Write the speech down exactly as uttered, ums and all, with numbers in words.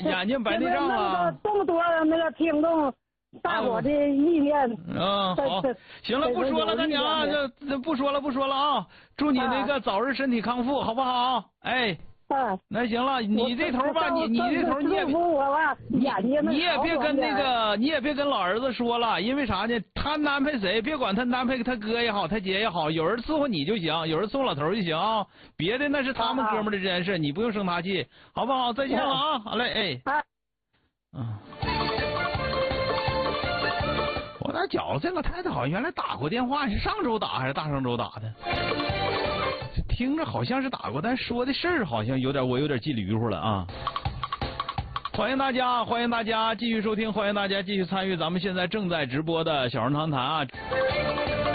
眼眼睛白内障了。 这么多那个听众。大伙的意见， 嗯，好，行了，不说了，大娘，这这不说了，不说了啊！祝你那个早日身体康复，好不好？哎， 啊， 那行了，你这头吧，你你这头你也我吧，眼睛你也别跟那个，你也别跟老儿子说了，因为啥呢？他安排谁，别管他安排他哥也好，他姐也好，有人伺候你就行，有人伺候老头就行啊，别的那是他们哥们的这件事，你不用生他气，好不好？再见了啊！好嘞，哎，嗯。我咋觉得这老太太好像原来打过电话，是上周打还是大上周打的？听着好像是打过，但说的事儿好像有点我有点记驴糊了啊！欢迎大家，欢迎大家继续收听，欢迎大家继续参与咱们现在正在直播的小人谈谈啊！